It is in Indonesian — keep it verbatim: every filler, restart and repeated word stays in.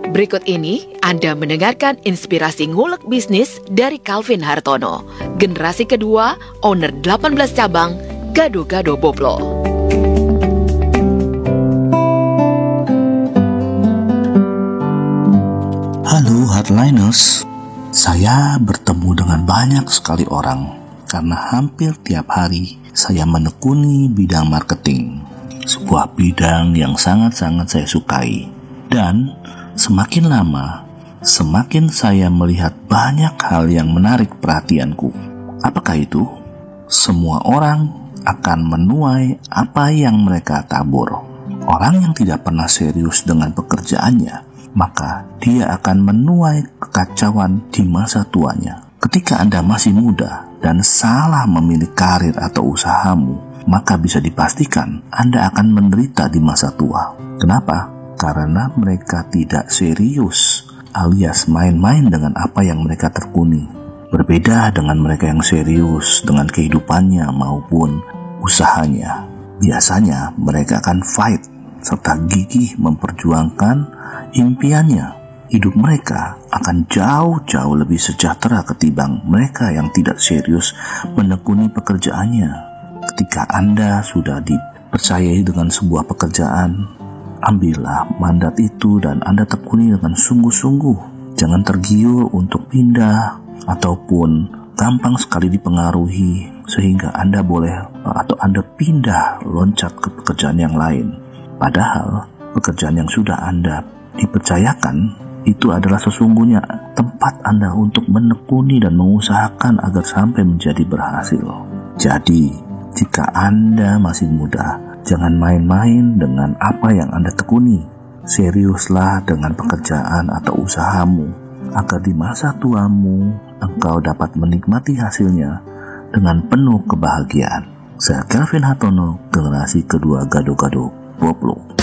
Berikut ini Anda mendengarkan inspirasi ngulek bisnis dari Calvin Hartono, generasi kedua, owner delapan belas cabang, Gado-Gado Boplo. Halo Hardliners, saya bertemu dengan banyak sekali orang karena hampir tiap hari saya menekuni bidang marketing, sebuah bidang yang sangat-sangat saya sukai. Dan semakin lama, semakin saya melihat banyak hal yang menarik perhatianku. Apakah itu? Semua orang akan menuai apa yang mereka tabur. Orang yang tidak pernah serius dengan pekerjaannya, maka dia akan menuai kekacauan di masa tuanya. Ketika Anda masih muda dan salah memilih karir atau usahamu, maka bisa dipastikan Anda akan menderita di masa tua. Kenapa? Karena mereka tidak serius, alias main-main dengan apa yang mereka tekuni. Berbeda dengan mereka yang serius dengan kehidupannya maupun usahanya. Biasanya mereka akan fight serta gigih memperjuangkan impiannya. Hidup mereka akan jauh-jauh lebih sejahtera ketimbang mereka yang tidak serius menekuni pekerjaannya. Ketika Anda sudah dipercayai dengan sebuah pekerjaan, ambillah mandat itu dan Anda tekuni dengan sungguh-sungguh. Jangan tergiur untuk pindah ataupun gampang sekali dipengaruhi sehingga Anda boleh atau Anda pindah loncat ke pekerjaan yang lain. Padahal pekerjaan yang sudah Anda dipercayakan itu adalah sesungguhnya tempat Anda untuk menekuni dan mengusahakan agar sampai menjadi berhasil. Jadi, jika Anda masih muda, jangan main-main dengan apa yang Anda tekuni. Seriuslah dengan pekerjaan atau usahamu, agar di masa tuamu engkau dapat menikmati hasilnya dengan penuh kebahagiaan. Saya Calvin Hartono, generasi kedua Gado-Gado Boplo.